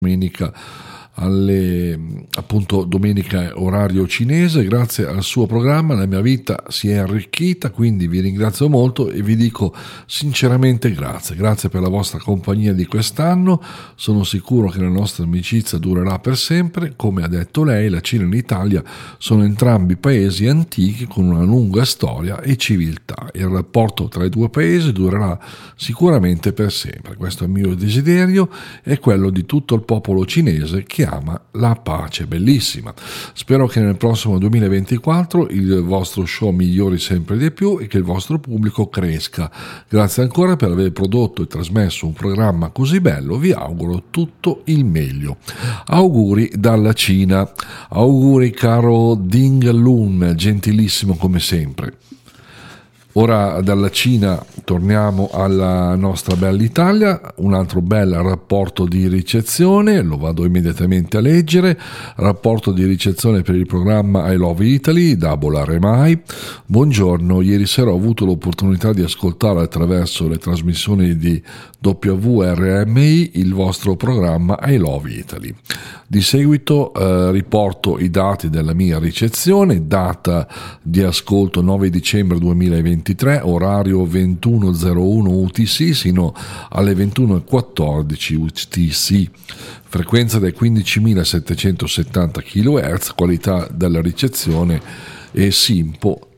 domenica appunto domenica orario cinese. Grazie al suo programma la mia vita si è arricchita, quindi vi ringrazio molto e vi dico sinceramente grazie per la vostra compagnia di quest'anno. Sono sicuro che la nostra amicizia durerà per sempre. Come ha detto lei, la Cina e l'Italia sono entrambi paesi antichi con una lunga storia e civiltà. Il rapporto tra i due paesi durerà sicuramente per sempre. Questo è il mio desiderio e quello di tutto il popolo cinese che ama la pace. Bellissima. Spero che nel prossimo 2024 il vostro show migliori sempre di più e che il vostro pubblico cresca. Grazie ancora per aver prodotto e trasmesso un programma così bello. Vi auguro tutto il meglio. Auguri dalla Cina. Auguri caro Ding Lun, gentilissimo come sempre. Ora dalla Cina torniamo alla nostra bella Italia, un altro bel rapporto di ricezione, lo vado immediatamente a leggere. Rapporto di ricezione per il programma I Love Italy da Volare Mai. Buongiorno, ieri sera ho avuto l'opportunità di ascoltare attraverso le trasmissioni di WRMI il vostro programma I Love Italy. Di seguito riporto i dati della mia ricezione, data di ascolto 9 dicembre 2023, orario 21:01 UTC sino alle 21:14 UTC, frequenza dei 15.770 kHz, qualità della ricezione e SINPO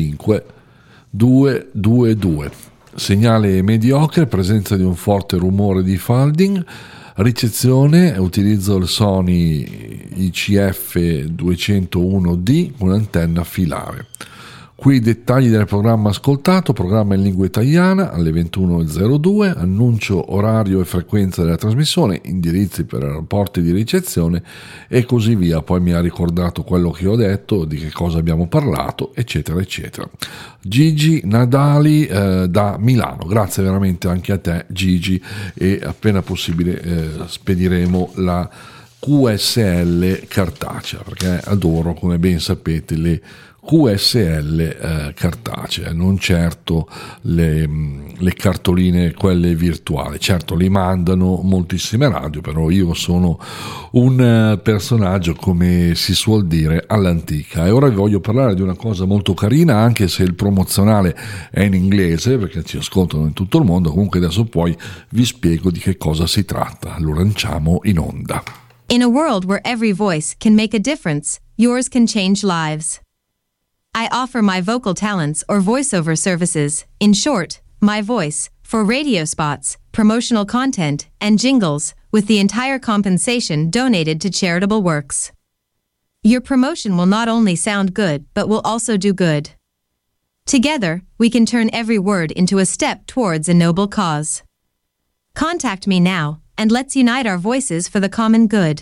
35222. Segnale mediocre, presenza di un forte rumore di folding. Ricezione, utilizzo il Sony ICF 201D con antenna filare. Qui i dettagli del programma ascoltato: programma in lingua italiana alle 21:02, annuncio orario e frequenza della trasmissione, indirizzi per rapporti di ricezione e così via. Poi mi ha ricordato quello che ho detto, di che cosa abbiamo parlato, eccetera eccetera. Gigi Nadali da Milano, grazie veramente anche a te Gigi, e appena possibile spediremo la QSL cartacea, perché adoro, come ben sapete, le QSL cartacee, non certo le cartoline quelle virtuali. Certo, li mandano moltissime radio, però io sono un personaggio, come si suol dire, all'antica. E ora vi voglio parlare di una cosa molto carina, anche se il promozionale è in inglese, perché ci ascoltano in tutto il mondo. Comunque adesso poi vi spiego di che cosa si tratta. Lo lanciamo in onda. In a world where every voice can make a difference, yours can change lives. I offer my vocal talents or voiceover services, in short, my voice, for radio spots, promotional content, and jingles, with the entire compensation donated to charitable works. Your promotion will not only sound good, but will also do good. Together, we can turn every word into a step towards a noble cause. Contact me now, and let's unite our voices for the common good.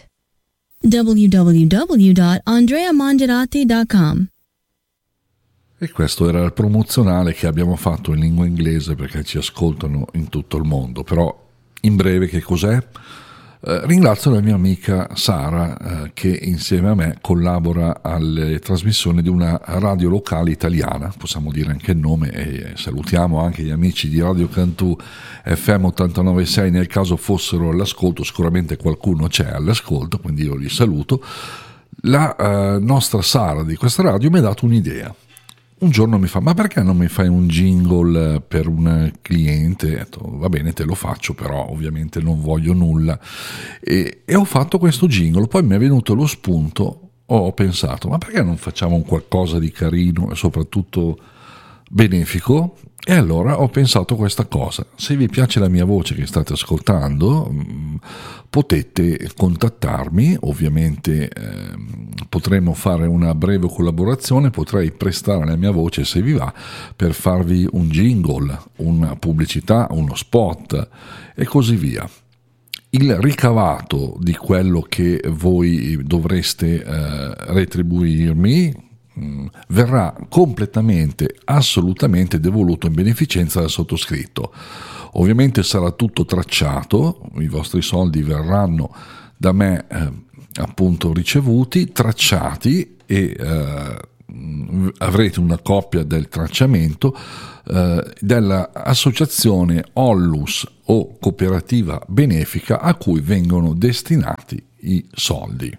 www.andreamangerati.com. E questo era il promozionale che abbiamo fatto in lingua inglese, perché ci ascoltano in tutto il mondo. Però in breve che cos'è? Ringrazio la mia amica Sara che insieme a me collabora alle trasmissioni di una radio locale italiana, possiamo dire anche il nome, e salutiamo anche gli amici di Radio Cantù FM 89.6 nel caso fossero all'ascolto. Sicuramente qualcuno c'è all'ascolto, quindi io li saluto. La nostra Sara di questa radio mi ha dato un'idea. Un giorno mi fa: ma perché non mi fai un jingle per un cliente? Ho detto, va bene, te lo faccio, però ovviamente non voglio nulla, e ho fatto questo jingle. Poi mi è venuto lo spunto, ho pensato, ma perché non facciamo un qualcosa di carino e soprattutto benefico? E allora ho pensato questa cosa: se vi piace la mia voce che state ascoltando, potete contattarmi, ovviamente potremo fare una breve collaborazione, potrei prestare la mia voce, se vi va, per farvi un jingle, una pubblicità, uno spot e così via. Il ricavato di quello che voi dovreste retribuirmi verrà completamente, assolutamente devoluto in beneficenza dal sottoscritto. Ovviamente sarà tutto tracciato, i vostri soldi verranno da me appunto ricevuti, tracciati e avrete una copia del tracciamento dell'associazione Ollus o cooperativa benefica a cui vengono destinati i soldi.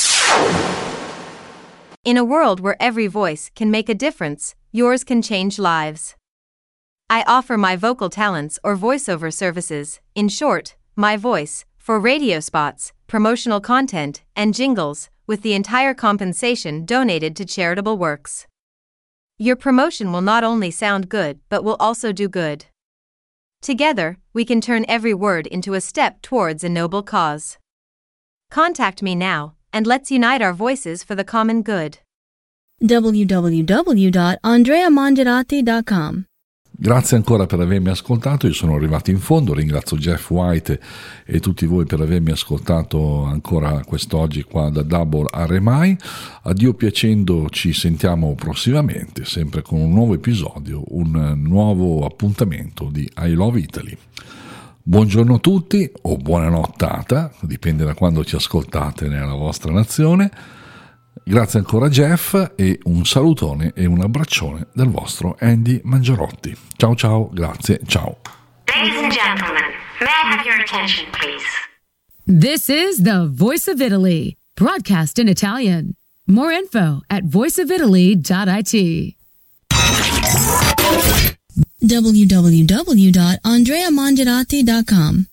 In a world where every voice can make a difference, yours can change lives. I offer my vocal talents or voiceover services, in short, my voice, for radio spots, promotional content, and jingles, with the entire compensation donated to charitable works. Your promotion will not only sound good but will also do good. Together, we can turn every word into a step towards a noble cause. Contact me now, and let's unite our voices for the common good. www.andreamangiarati.com. Grazie ancora per avermi ascoltato, io sono arrivato in fondo, ringrazio Jeff White e tutti voi per avermi ascoltato ancora quest'oggi qua da Double RMI. A Dio piacendo ci sentiamo prossimamente, sempre con un nuovo episodio, un nuovo appuntamento di I Love Italy. Buongiorno a tutti o buona nottata, dipende da quando ci ascoltate nella vostra nazione. Grazie ancora Jeff e un salutone e un abbraccione dal vostro Andy Mangiarotti. Ciao ciao, grazie, ciao. Ladies and gentlemen, may I have your attention, please? This is the Voice of Italy, broadcast in Italian. More info at voiceofitaly.it. www.andreamangiarati.com.